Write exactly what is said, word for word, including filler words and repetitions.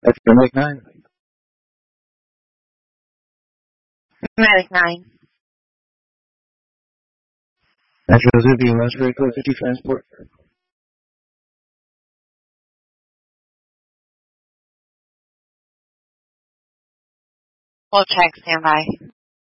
That's Medic nine. Medic nine. Metro Zippy, last grade code fifty transport. We'll check standby.